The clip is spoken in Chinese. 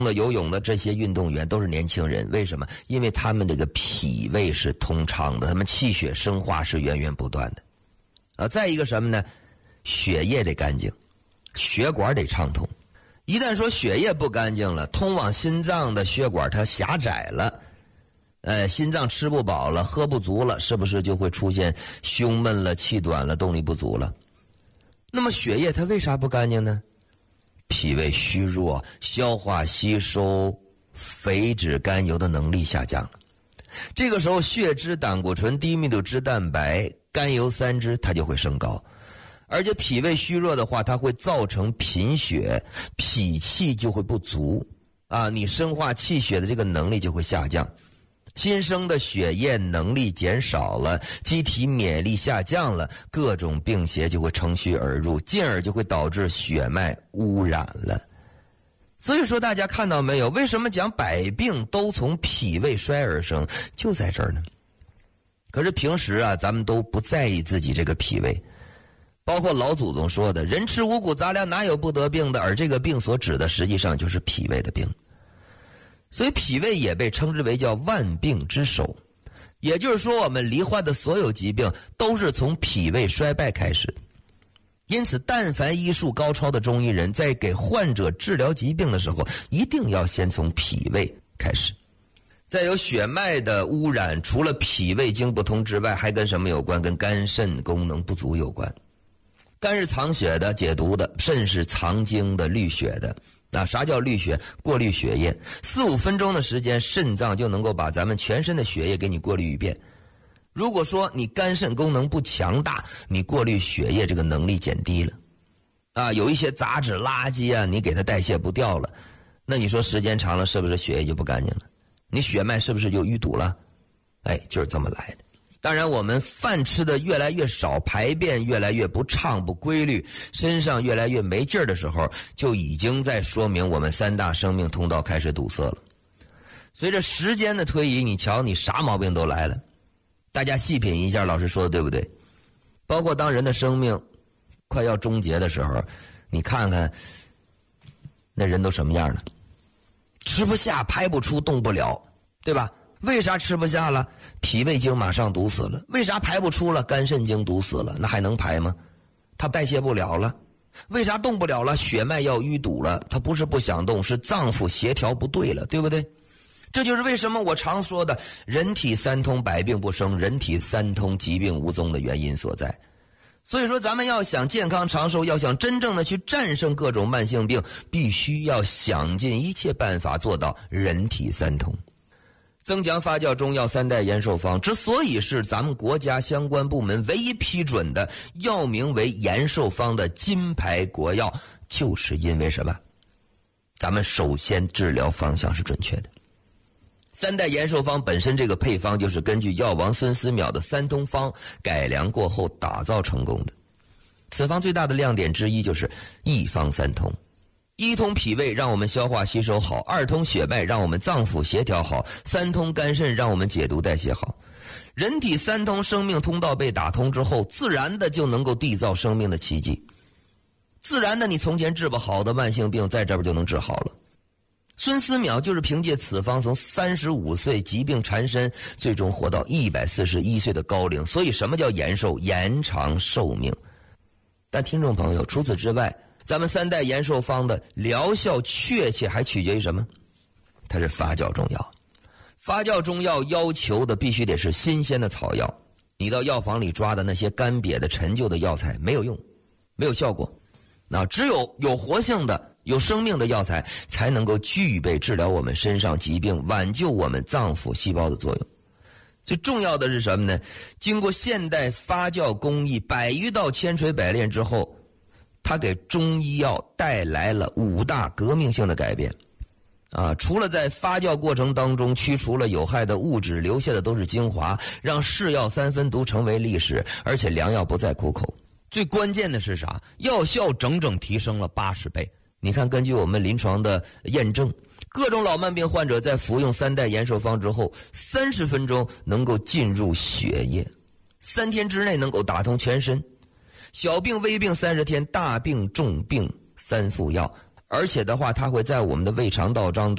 游泳的这些运动员都是年轻人，为什么？因为他们这个脾胃是通畅的，他们气血生化是源源不断的。再一个什么呢？血液得干净，血管得畅通。一旦说血液不干净了，通往心脏的血管它狭窄了，心脏吃不饱了，喝不足了，是不是就会出现胸闷了、气短了、动力不足了？那么血液它为啥不干净呢？脾胃虚弱，消化吸收肥脂甘油的能力下降了。这个时候血脂、胆固醇、低密度脂蛋白、甘油三酯它就会升高。而且脾胃虚弱的话，它会造成贫血，脾气就会不足啊，你生化气血的这个能力就会下降，新生的血液能力减少了，机体免疫力下降了，各种病邪就会乘虚而入，进而就会导致血脉污染了。所以说大家看到没有，为什么讲百病都从脾胃衰而生，就在这儿呢。可是平时啊，咱们都不在意自己这个脾胃，包括老祖宗说的人吃五谷杂粮哪有不得病的，而这个病所指的实际上就是脾胃的病。所以脾胃也被称之为叫万病之首，也就是说我们罹患的所有疾病都是从脾胃衰败开始的。因此但凡医术高超的中医人在给患者治疗疾病的时候，一定要先从脾胃开始。再有血脉的污染，除了脾胃经不通之外，还跟什么有关？跟肝肾功能不足有关。肝是藏血的、解毒的，肾是藏精的、滤血的。啥叫滤血？过滤血液，4-5分钟的时间，肾脏就能够把咱们全身的血液给你过滤一遍。如果说你肝肾功能不强大，你过滤血液这个能力减低了有一些杂质垃圾啊，你给它代谢不掉了，那你说时间长了是不是血液就不干净了？你血脉是不是就淤堵了？就是这么来的。当然我们饭吃的越来越少，排便越来越不畅不规律，身上越来越没劲儿的时候，就已经在说明我们3大生命通道开始堵塞了。随着时间的推移，你瞧你啥毛病都来了。大家细品一下老师说的对不对？包括当人的生命快要终结的时候，你看看那人都什么样了，吃不下，排不出，动不了，对吧？为啥吃不下了？脾胃经马上堵死了。为啥排不出了？肝肾经堵死了。那还能排吗？它代谢不了了。为啥动不了了？血脉要淤堵了。它不是不想动，是脏腑协调不对了，对不对？这就是为什么我常说的人体三通百病不生，人体三通疾病无踪的原因所在。所以说咱们要想健康长寿，要想真正的去战胜各种慢性病，必须要想尽一切办法做到人体三通。增强发酵中药3代延寿方之所以是咱们国家相关部门唯一批准的药名为延寿方的金牌国药，就是因为什么？咱们首先治疗方向是准确的。3代延寿方本身这个配方就是根据药王孙思邈的3通方改良过后打造成功的。此方最大的亮点之一就是一方三通。1通脾胃让我们消化吸收好，2通血脉让我们脏腑协调好，3通肝肾让我们解毒代谢好。人体3通生命通道被打通之后，自然的就能够缔造生命的奇迹。自然的，你从前治不好的慢性病在这边就能治好了。孙思邈就是凭借此方从35岁疾病缠身，最终活到141岁的高龄。所以什么叫延寿？延长寿命。但听众朋友，除此之外，咱们3代延寿方的疗效确切还取决于什么？它是发酵中药。发酵中药要求的必须得是新鲜的草药，你到药房里抓的那些干瘪的陈旧的药材没有用，没有效果。只有活性的有生命的药材才能够具备治疗我们身上疾病，挽救我们脏腑细胞的作用。最重要的是什么呢？经过现代发酵工艺100余道千锤百炼之后，它给中医药带来了5大革命性的改变。除了在发酵过程当中去除了有害的物质，留下的都是精华，让是药3分毒成为历史，而且良药不再苦口。最关键的是啥？药效整整提升了80倍。你看，根据我们临床的验证，各种老慢病患者在服用3代延寿方之后，30分钟能够进入血液，3天之内能够打通全身。小病微病30天，大病重病3副药而且的话，它会在我们的胃肠道当中